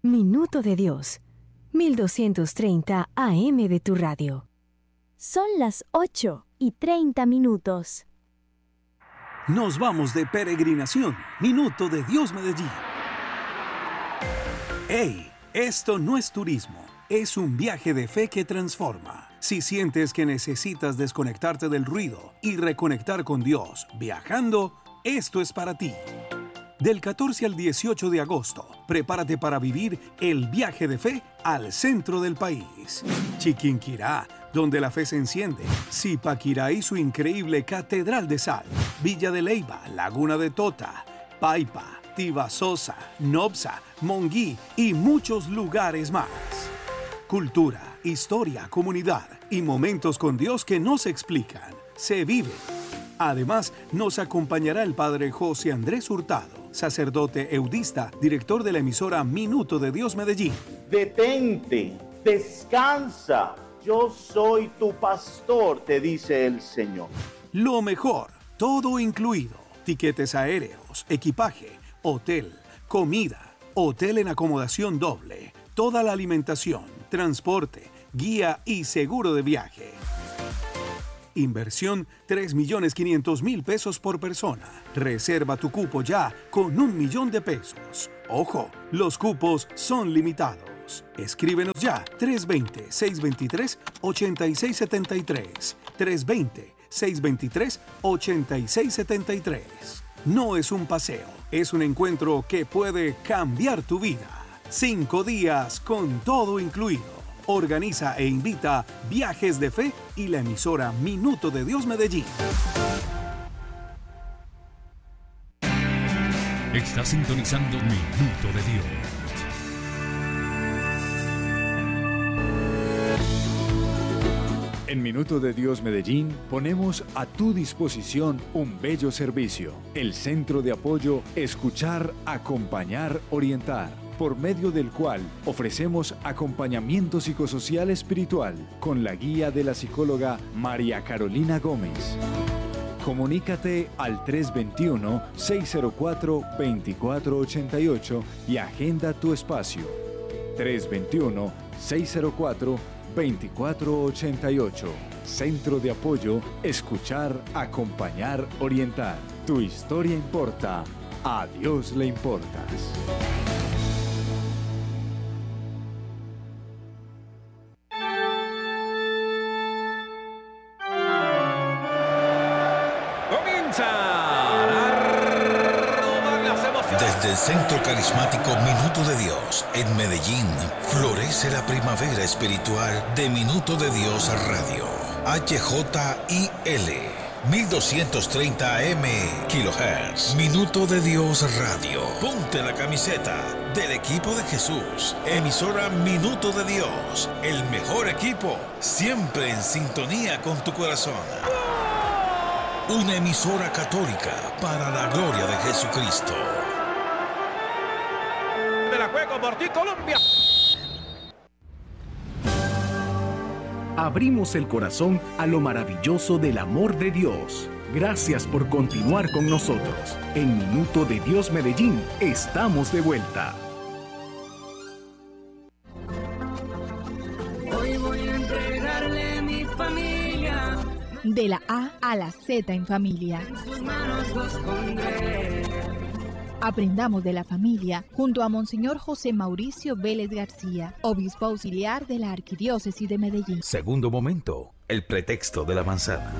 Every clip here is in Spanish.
Minuto de Dios, 1230 AM de tu radio. Son las 8:30. Nos vamos de peregrinación. Minuto de Dios Medellín. ¡Hey! Esto no es turismo, es un viaje de fe que transforma. Si sientes que necesitas desconectarte del ruido y reconectar con Dios viajando, esto es para ti. Del 14 al 18 de agosto, prepárate para vivir el viaje de fe al centro del país. Chiquinquirá, donde la fe se enciende. Zipaquirá y su increíble Catedral de Sal. Villa de Leyva, Laguna de Tota, Paipa, Tibasosa, Nopsa, Monguí y muchos lugares más. Cultura, historia, comunidad y momentos con Dios que no se explican, se viven. Además, nos acompañará el Padre José Andrés Hurtado, sacerdote eudista, director de la emisora Minuto de Dios Medellín. Detente, descansa, yo soy tu pastor, te dice el Señor. Lo mejor, todo incluido, tiquetes aéreos, equipaje, hotel, comida, hotel en acomodación doble, toda la alimentación, transporte, guía y seguro de viaje. Inversión 3.500.000 pesos por persona. Reserva tu cupo ya con 1.000.000 de pesos. Ojo, los cupos son limitados. Escríbenos ya 320-623-8673. 320-623-8673. No es un paseo, es un encuentro que puede cambiar tu vida. 5 días con todo incluido. Organiza e invita Viajes de Fe y la emisora Minuto de Dios Medellín. Está sintonizando Minuto de Dios. En Minuto de Dios Medellín ponemos a tu disposición un bello servicio. El Centro de Apoyo Escuchar, Acompañar, Orientar, por medio del cual ofrecemos acompañamiento psicosocial espiritual con la guía de la psicóloga María Carolina Gómez. Comunícate al 321-604-2488 y agenda tu espacio. 321-604-2488. Centro de Apoyo Escuchar, Acompañar, Orientar. Tu historia importa. A Dios le importas. Desde el Centro Carismático Minuto de Dios, en Medellín, florece la primavera espiritual de Minuto de Dios Radio. HJIL 1230 AM kHz. Minuto de Dios Radio. Ponte la camiseta del equipo de Jesús. Emisora Minuto de Dios. El mejor equipo, siempre en sintonía con tu corazón. Una emisora católica para la gloria de Jesucristo. De la juego por ti, Colombia. Abrimos el corazón a lo maravilloso del amor de Dios. Gracias por continuar con nosotros. En Minuto de Dios Medellín, estamos de vuelta. Hoy voy a entregarle mi familia. De la A a la Z en familia. En sus manos los pondré. Aprendamos de la familia junto a Monseñor José Mauricio Vélez García, obispo auxiliar de la Arquidiócesis de Medellín. Segundo momento, el pretexto de la manzana.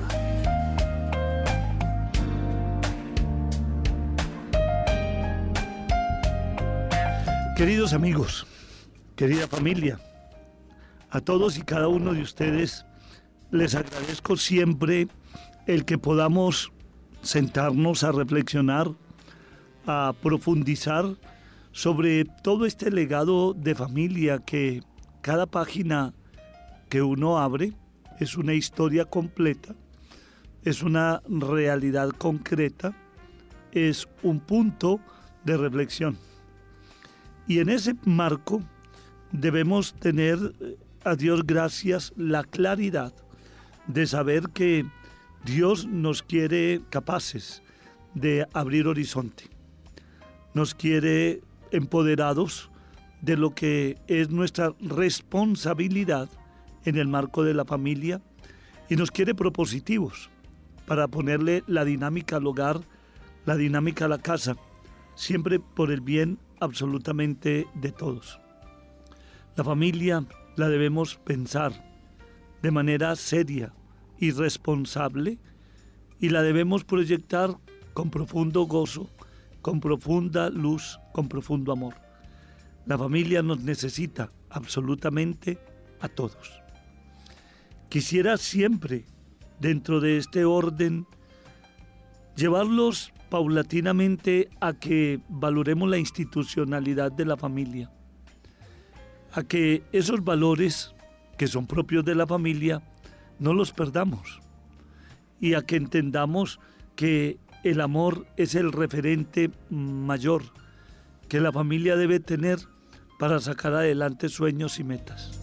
Queridos amigos, querida familia, a todos y cada uno de ustedes les agradezco siempre el que podamos sentarnos a reflexionar, a profundizar sobre todo este legado de familia que cada página que uno abre es una historia completa, es una realidad concreta, es un punto de reflexión. Y en ese marco debemos tener, a Dios gracias, la claridad de saber que Dios nos quiere capaces de abrir horizonte. Nos quiere empoderados de lo que es nuestra responsabilidad en el marco de la familia y nos quiere propositivos para ponerle la dinámica al hogar, la dinámica a la casa, siempre por el bien absolutamente de todos. La familia la debemos pensar de manera seria y responsable y la debemos proyectar con profundo gozo, con profunda luz, con profundo amor. La familia nos necesita absolutamente a todos. Quisiera siempre, dentro de este orden, llevarlos paulatinamente a que valoremos la institucionalidad de la familia, a que esos valores que son propios de la familia no los perdamos y a que entendamos que el amor es el referente mayor que la familia debe tener para sacar adelante sueños y metas.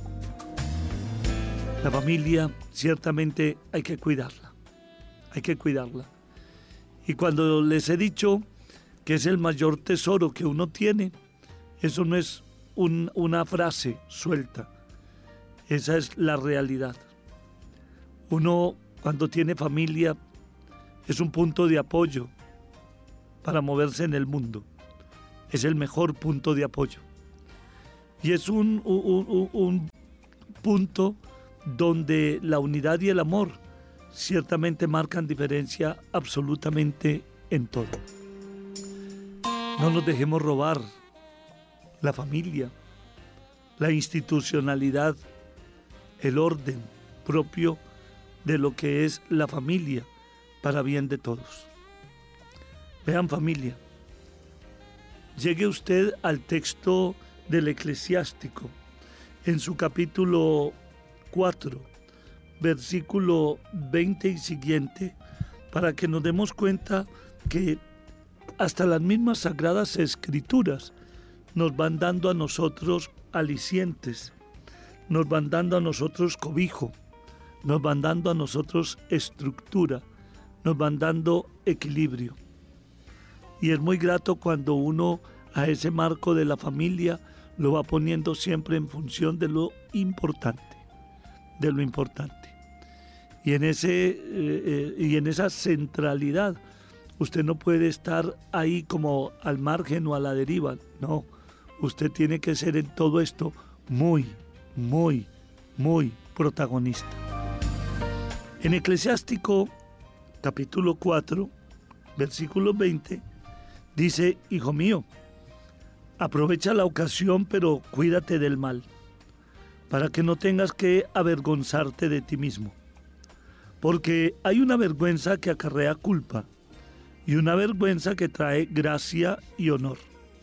La familia ciertamente hay que cuidarla. Y cuando les he dicho que es el mayor tesoro que uno tiene, eso no es una frase suelta, esa es la realidad. Uno cuando tiene familia es un punto de apoyo para moverse en el mundo, es el mejor punto de apoyo. Y es un punto donde la unidad y el amor ciertamente marcan diferencia absolutamente en todo. No nos dejemos robar la familia, la institucionalidad, el orden propio de lo que es la familia para bien de todos. Vean, familia, llegue usted al texto del Eclesiástico en su capítulo 4, versículo 20 y siguiente, para que nos demos cuenta que hasta las mismas Sagradas Escrituras nos van dando a nosotros alicientes, nos van dando a nosotros cobijo, nos van dando a nosotros estructura, nos van dando equilibrio. Y es muy grato cuando uno a ese marco de la familia lo va poniendo siempre en función de lo importante, Y en esa centralidad usted no puede estar ahí como al margen o a la deriva, no. Usted tiene que ser en todo esto muy, muy, muy protagonista. En Eclesiástico, capítulo 4, versículo 20, dice: hijo mío, aprovecha la ocasión, pero cuídate del mal, para que no tengas que avergonzarte de ti mismo. Porque hay una vergüenza que acarrea culpa y una vergüenza que trae gracia y honor.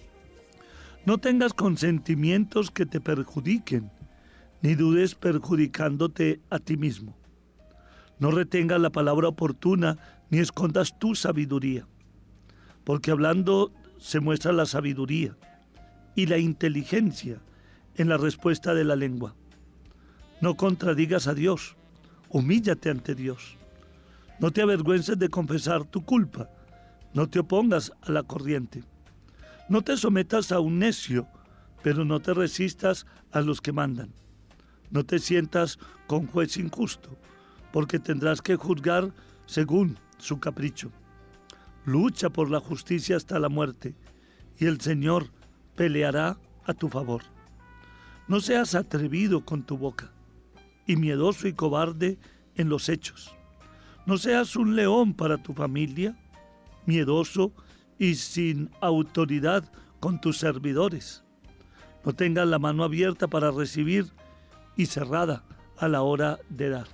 No tengas consentimientos que te perjudiquen, ni dudes perjudicándote a ti mismo. No retengas la palabra oportuna, ni escondas tu sabiduría, porque hablando se muestra la sabiduría y la inteligencia en la respuesta de la lengua. No contradigas a Dios, humíllate ante Dios. No te avergüences de confesar tu culpa, no te opongas a la corriente. No te sometas a un necio, pero no te resistas a los que mandan. No te sientas con juez injusto, porque tendrás que juzgar según su capricho. Lucha por la justicia hasta la muerte, y el Señor peleará a tu favor. No seas atrevido con tu boca, y miedoso y cobarde en los hechos. No seas un león para tu familia, miedoso y sin autoridad con tus servidores. No tengas la mano abierta para recibir y cerrada a la hora de dar.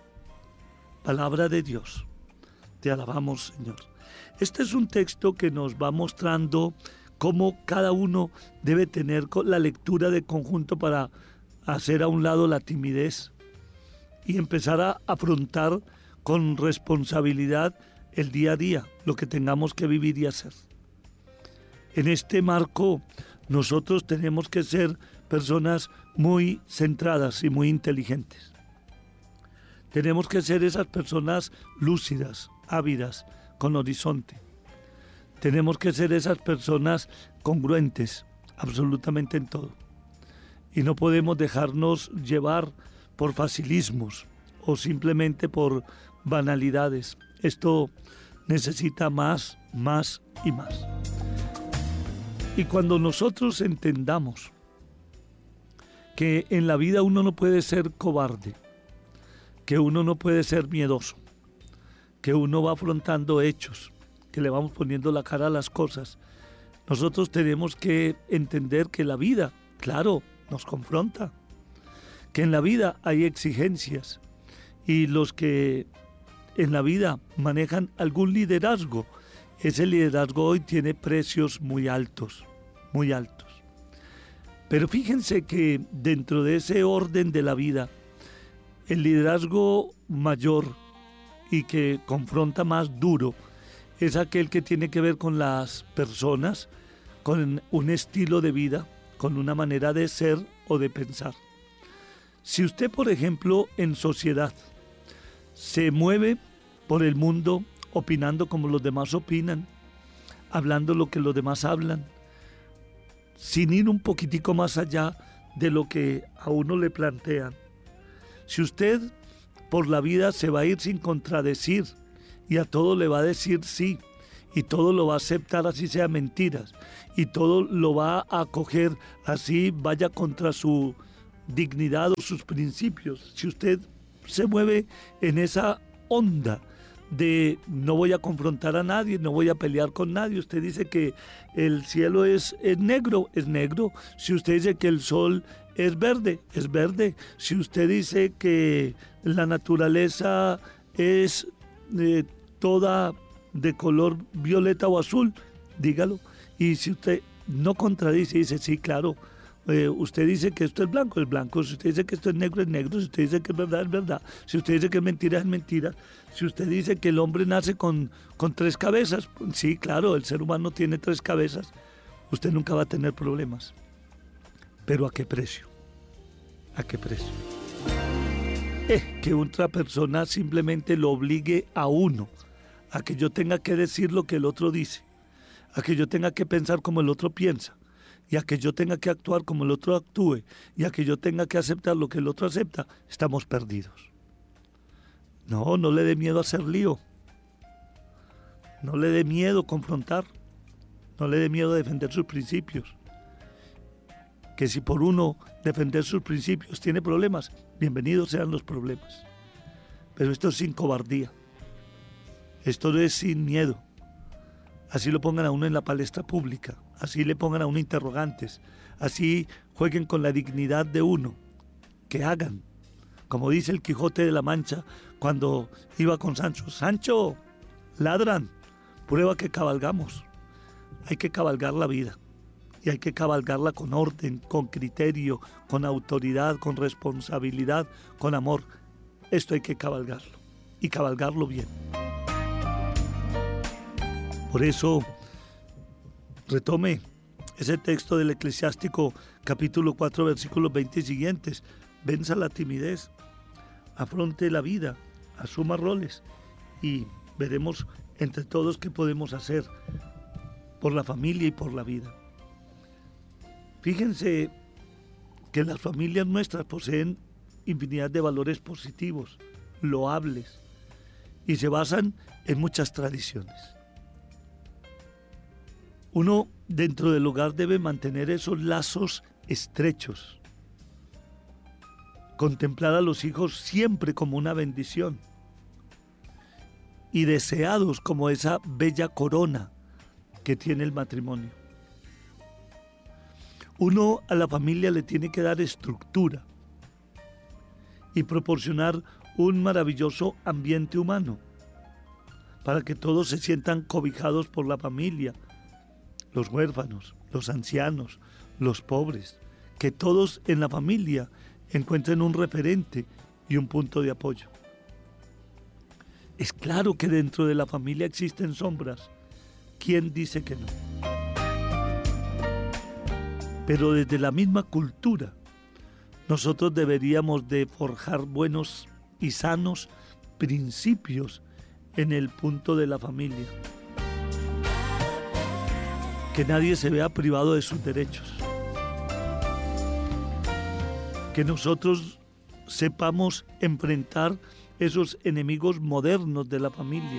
Palabra de Dios. Te alabamos, Señor. Este es un texto que nos va mostrando cómo cada uno debe tener la lectura de conjunto para hacer a un lado la timidez y empezar a afrontar con responsabilidad el día a día, lo que tengamos que vivir y hacer. En este marco, nosotros tenemos que ser personas muy centradas y muy inteligentes. Tenemos que ser esas personas lúcidas, ávidas, con horizonte. Tenemos que ser esas personas congruentes, absolutamente en todo. y no podemos dejarnos llevar por facilismos o simplemente por banalidades. Esto necesita más y más. Y cuando nosotros entendamos que en la vida uno no puede ser cobarde, que uno no puede ser miedoso, que uno va afrontando hechos, que le vamos poniendo la cara a las cosas, nosotros tenemos que entender que la vida, claro, nos confronta, que en la vida hay exigencias y los que en la vida manejan algún liderazgo, ese liderazgo hoy tiene precios muy altos, muy altos. Pero fíjense que dentro de ese orden de la vida, el liderazgo mayor y que confronta más duro es aquel que tiene que ver con las personas, con un estilo de vida, con una manera de ser o de pensar. Si usted, por ejemplo, en sociedad se mueve por el mundo opinando como los demás opinan, hablando lo que los demás hablan, sin ir un poquitico más allá de lo que a uno le plantean. Si usted por la vida se va a ir sin contradecir y a todo le va a decir sí, y todo lo va a aceptar así sea mentiras, y todo lo va a acoger así vaya contra su dignidad o sus principios, si usted se mueve en esa onda de no voy a confrontar a nadie, no voy a pelear con nadie, usted dice que el cielo es negro, es negro, si usted dice que el sol es verde, es verde, si usted dice que la naturaleza es toda de color violeta o azul, dígalo, y si usted no contradice, dice sí, claro, usted dice que esto es blanco, si usted dice que esto es negro, si usted dice que es verdad, si usted dice que es mentira, si usted dice que el hombre nace con 3 cabezas, sí, claro, el ser humano tiene 3 cabezas, usted nunca va a tener problemas. ¿Pero a qué precio? ¿A qué precio? Que otra persona simplemente lo obligue a uno, a que yo tenga que decir lo que el otro dice, a que yo tenga que pensar como el otro piensa, y a que yo tenga que actuar como el otro actúe, y a que yo tenga que aceptar lo que el otro acepta, estamos perdidos. No le dé miedo hacer lío. No le dé miedo confrontar. No le dé miedo defender sus principios. Que si por uno defender sus principios tiene problemas, bienvenidos sean los problemas. Pero esto es sin cobardía. Esto no es sin miedo. Así lo pongan a uno en la palestra pública, así le pongan a uno interrogantes, así jueguen con la dignidad de uno, que hagan, como dice el Quijote de la Mancha cuando iba con Sancho, Sancho, ladran, prueba que cabalgamos, hay que cabalgar la vida, y hay que cabalgarla con orden, con criterio, con autoridad, con responsabilidad, con amor, esto hay que cabalgarlo, y cabalgarlo bien. Por eso, retome ese texto del Eclesiástico, capítulo 4, versículos 20 y siguientes. Venza la timidez, afronte la vida, asuma roles y veremos entre todos qué podemos hacer por la familia y por la vida. Fíjense que las familias nuestras poseen infinidad de valores positivos, loables, y se basan en muchas tradiciones. Uno dentro del hogar debe mantener esos lazos estrechos, contemplar a los hijos siempre como una bendición y deseados como esa bella corona que tiene el matrimonio. Uno a la familia le tiene que dar estructura y proporcionar un maravilloso ambiente humano para que todos se sientan cobijados por la familia, los huérfanos, los ancianos, los pobres, que todos en la familia encuentren un referente y un punto de apoyo. Es claro que dentro de la familia existen sombras. ¿Quién dice que no? Pero desde la misma cultura, nosotros deberíamos de forjar buenos y sanos principios en el punto de la familia. Que nadie se vea privado de sus derechos. que nosotros sepamos enfrentar esos enemigos modernos de la familia.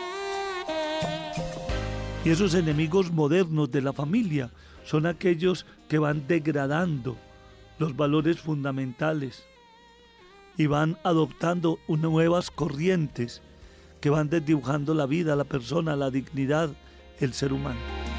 Y esos enemigos modernos de la familia son aquellos que van degradando los valores fundamentales y van adoptando nuevas corrientes que van desdibujando la vida, la persona, la dignidad, el ser humano.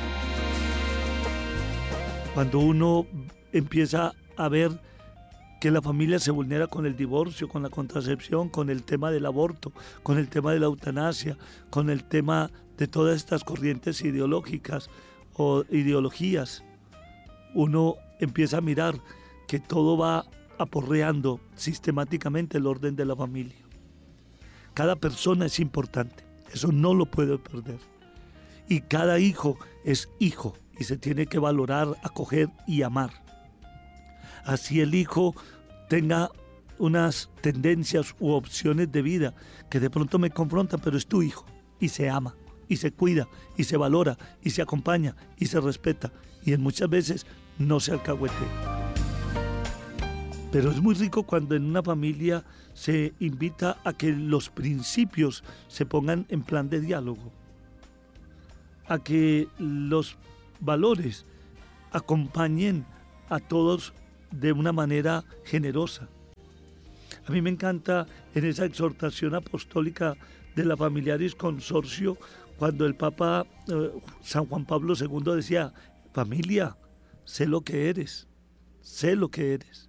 Cuando uno empieza a ver que la familia se vulnera con el divorcio, con la contracepción, con el tema del aborto, con el tema de la eutanasia, con el tema de todas estas corrientes ideológicas o ideologías, uno empieza a mirar que todo va aporreando sistemáticamente el orden de la familia. Cada persona es importante, eso no lo puedo perder. Y cada hijo es hijo y se tiene que valorar, acoger y amar. Así el hijo tenga unas tendencias u opciones de vida que de pronto me confrontan, pero es tu hijo y se ama, y se cuida, y se valora, y se acompaña, y se respeta, y en muchas veces no se alcahuetea. Pero es muy rico cuando en una familia se invita a que los principios se pongan en plan de diálogo, a que los valores acompañen a todos de una manera generosa. A mí me encanta en esa exhortación apostólica de la Familiaris Consortio cuando el Papa San Juan Pablo II decía: familia, sé lo que eres, sé lo que eres.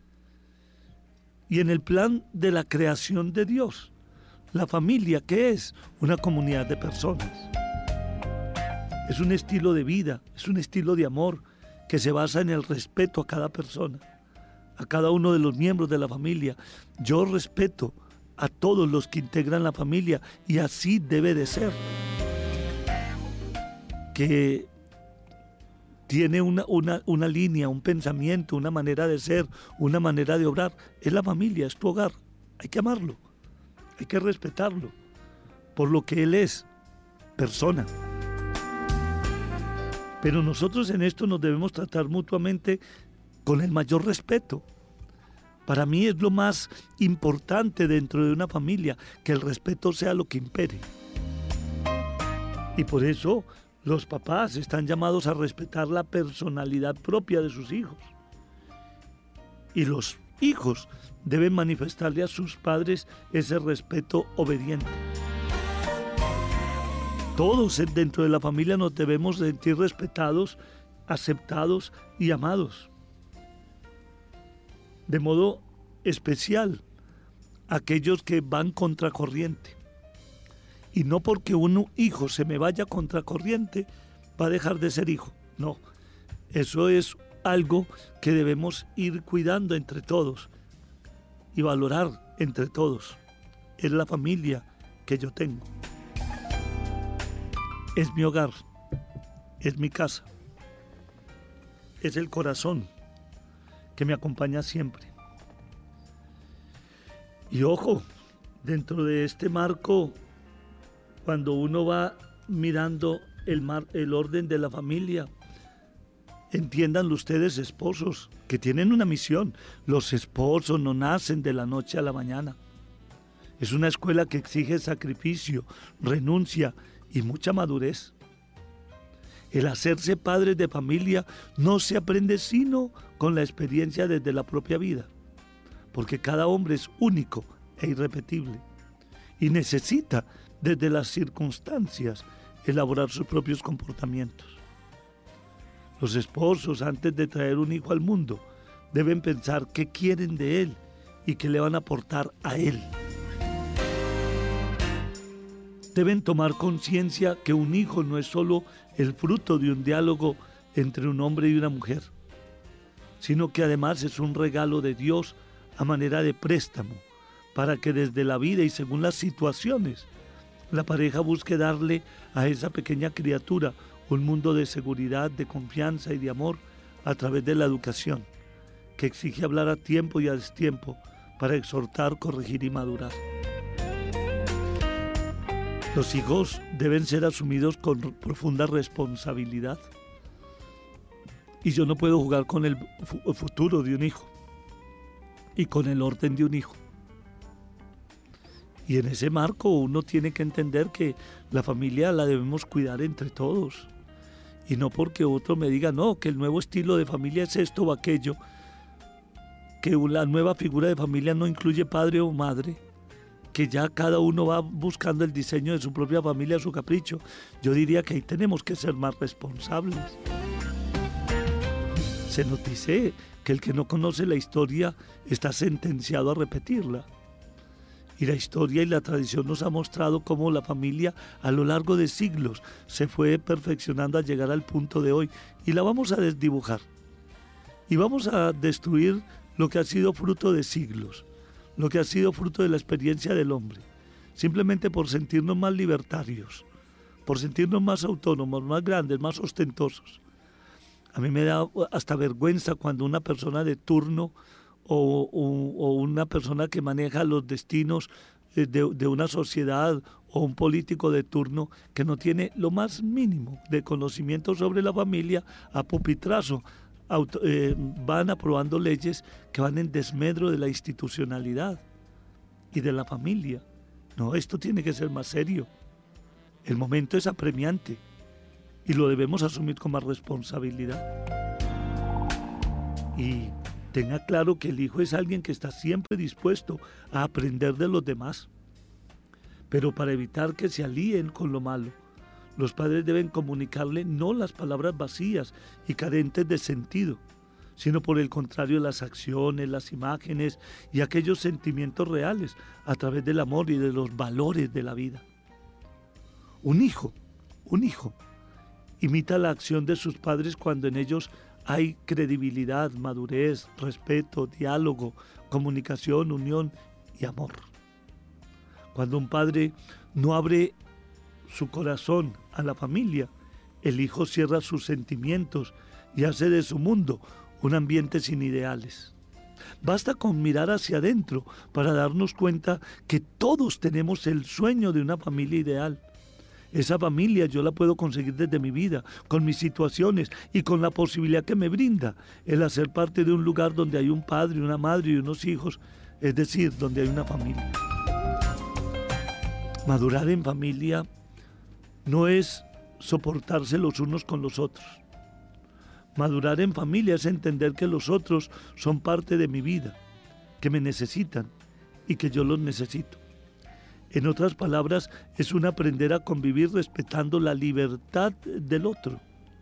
Y en el plan de la creación de Dios, la familia, ¿qué es? Una comunidad de personas. Es un estilo de vida, es un estilo de amor que se basa en el respeto a cada persona, a cada uno de los miembros de la familia. Yo respeto a todos los que integran la familia y así debe de ser. Que tiene una línea, un pensamiento, una manera de ser, una manera de obrar. Es la familia, es tu hogar. Hay que amarlo, hay que respetarlo por lo que él es, persona. Pero nosotros en esto nos debemos tratar mutuamente con el mayor respeto. Para mí es lo más importante dentro de una familia, que el respeto sea lo que impere. Y por eso los papás están llamados a respetar la personalidad propia de sus hijos. Y los hijos deben manifestarle a sus padres ese respeto obediente. Todos dentro de la familia nos debemos sentir respetados, aceptados y amados. De modo especial, aquellos que van contracorriente. Y no porque un hijo se me vaya contracorriente, va a dejar de ser hijo. No, eso es algo que debemos ir cuidando entre todos y valorar entre todos. Es la familia que yo tengo. Es mi hogar, es mi casa, es el corazón que me acompaña siempre. Y ojo, dentro de este marco, cuando uno va mirando el orden de la familia, entiéndanlo ustedes, esposos, que tienen una misión. Los esposos no nacen de la noche a la mañana. Es una escuela que exige sacrificio, renuncia y mucha madurez. El hacerse padres de familia no se aprende sino con la experiencia desde la propia vida, porque cada hombre es único e irrepetible y necesita desde las circunstancias elaborar sus propios comportamientos. Los esposos, antes de traer un hijo al mundo, deben pensar qué quieren de él y qué le van a aportar a él. Deben tomar conciencia que un hijo no es solo el fruto de un diálogo entre un hombre y una mujer, sino que además es un regalo de Dios a manera de préstamo, para que desde la vida y según las situaciones, la pareja busque darle a esa pequeña criatura un mundo de seguridad, de confianza y de amor a través de la educación, que exige hablar a tiempo y a destiempo para exhortar, corregir y madurar. Los hijos deben ser asumidos con profunda responsabilidad. Y yo no puedo jugar con el futuro de un hijo. y con el orden de un hijo. Y en ese marco uno tiene que entender que la familia la debemos cuidar entre todos. Y no porque otro me diga, no, que el nuevo estilo de familia es esto o aquello, que la nueva figura de familia no incluye padre o madre, que ya cada uno va buscando el diseño de su propia familia a su capricho. Yo diría que ahí tenemos que ser más responsables. Se nos dice que el que no conoce la historia está sentenciado a repetirla. Y la historia y la tradición nos ha mostrado cómo la familia a lo largo de siglos se fue perfeccionando a llegar al punto de hoy. Y la vamos a desdibujar. Y vamos a destruir lo que ha sido fruto de siglos, lo que ha sido fruto de la experiencia del hombre, simplemente por sentirnos más libertarios, por sentirnos más autónomos, más grandes, más ostentosos. A mí me da hasta vergüenza cuando una persona de turno o una persona que maneja los destinos de una sociedad o un político de turno que no tiene lo más mínimo de conocimiento sobre la familia, a pupitrazo van aprobando leyes que van en desmedro de la institucionalidad y de la familia. No, esto tiene que ser más serio. El momento es apremiante y lo debemos asumir con más responsabilidad. Y tenga claro que el hijo es alguien que está siempre dispuesto a aprender de los demás. Pero para evitar que se alíen con lo malo, los padres deben comunicarle no las palabras vacías y carentes de sentido, sino por el contrario las acciones, las imágenes y aquellos sentimientos reales a través del amor y de los valores de la vida. Un hijo imita la acción de sus padres cuando en ellos hay credibilidad, madurez, respeto, diálogo, comunicación, unión y amor. Cuando un padre no abre su corazón a la familia, el hijo cierra sus sentimientos y hace de su mundo un ambiente sin ideales. Basta con mirar hacia adentro para darnos cuenta que todos tenemos el sueño de una familia ideal. Esa familia yo la puedo conseguir desde mi vida, con mis situaciones y con la posibilidad que me brinda el hacer parte de un lugar donde hay un padre, una madre y unos hijos, es decir, donde hay una familia. Madurar en familia no es soportarse los unos con los otros. Madurar en familia es entender que los otros son parte de mi vida, que me necesitan y que yo los necesito. En otras palabras, es un aprender a convivir respetando la libertad del otro.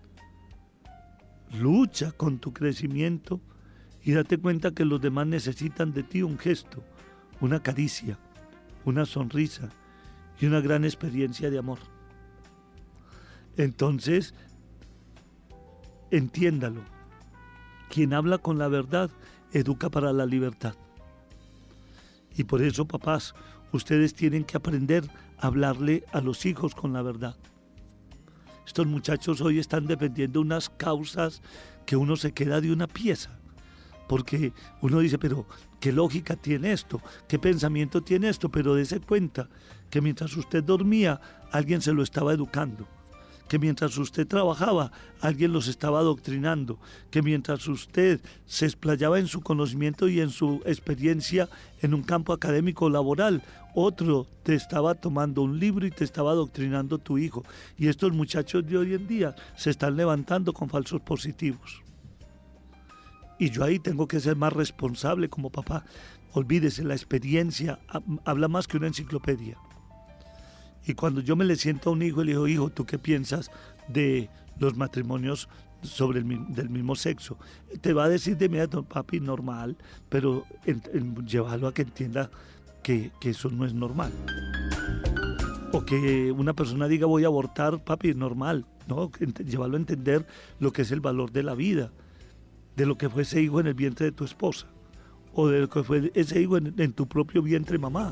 Lucha con tu crecimiento y date cuenta que los demás necesitan de ti un gesto, una caricia, una sonrisa y una gran experiencia de amor. Entonces, entiéndalo. Quien habla con la verdad, educa para la libertad. Y por eso, papás, ustedes tienen que aprender a hablarle a los hijos con la verdad. Estos muchachos hoy están defendiendo unas causas que uno se queda de una pieza. Porque uno dice, pero ¿qué lógica tiene esto? ¿Qué pensamiento tiene esto? Pero dése cuenta que mientras usted dormía, alguien se lo estaba educando. Que mientras usted trabajaba, alguien los estaba adoctrinando, que mientras usted se explayaba en su conocimiento y en su experiencia en un campo académico o laboral, otro te estaba tomando un libro y te estaba adoctrinando tu hijo. Y estos muchachos de hoy en día se están levantando con falsos positivos. Y yo ahí tengo que ser más responsable como papá. Olvídese, la experiencia habla más que una enciclopedia. Y cuando yo me le siento a un hijo y le digo, hijo, ¿tú qué piensas de los matrimonios del mismo sexo? Te va a decir de inmediato, papi, normal, pero llevarlo a que entienda que eso no es normal. O que una persona diga, voy a abortar, papi, normal. No, llevarlo a entender lo que es el valor de la vida, de lo que fue ese hijo en el vientre de tu esposa, o de lo que fue ese hijo en tu propio vientre, mamá.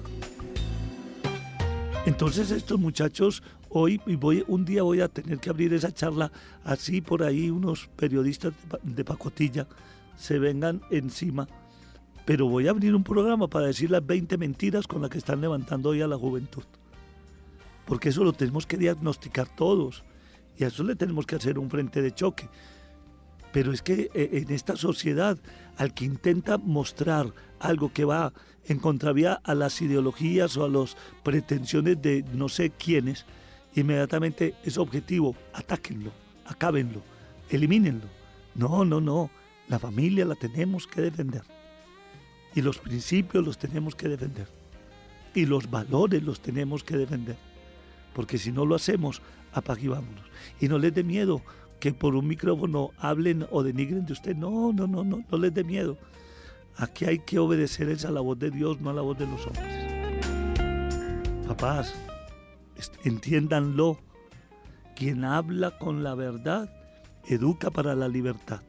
Entonces estos muchachos, un día voy a tener que abrir esa charla, así por ahí unos periodistas de pacotilla se vengan encima, pero voy a abrir un programa para decir las 20 mentiras con las que están levantando hoy a la juventud. Porque eso lo tenemos que diagnosticar todos, y a eso le tenemos que hacer un frente de choque. Pero es que en esta sociedad, al que intenta mostrar algo que va en contravía a las ideologías o a las pretensiones de no sé quiénes, inmediatamente es objetivo, atáquenlo, acábenlo, elimínenlo. No, la familia la tenemos que defender. Y los principios los tenemos que defender. Y los valores los tenemos que defender. Porque si no lo hacemos, apaguivámonos. Y no les dé miedo que por un micrófono hablen o denigren de usted. No les dé miedo. Aquí hay que obedecer a la voz de Dios, no a la voz de los hombres. Papás, entiéndanlo. Quien habla con la verdad, educa para la libertad.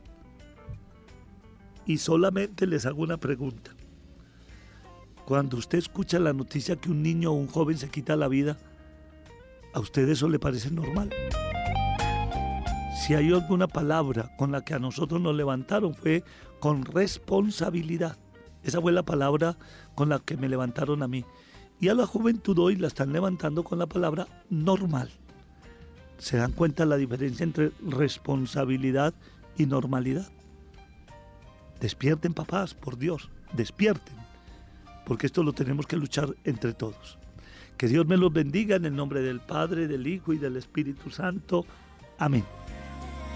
Y solamente les hago una pregunta. Cuando usted escucha la noticia que un niño o un joven se quita la vida, ¿a usted eso le parece normal? Si hay alguna palabra con la que a nosotros nos levantaron, fue con responsabilidad. Esa fue la palabra con la que me levantaron a mí. Y a la juventud hoy la están levantando con la palabra normal. ¿Se dan cuenta la diferencia entre responsabilidad y normalidad? Despierten, papás, por Dios, despierten. Porque esto lo tenemos que luchar entre todos. Que Dios me los bendiga en el nombre del Padre, del Hijo y del Espíritu Santo. Amén.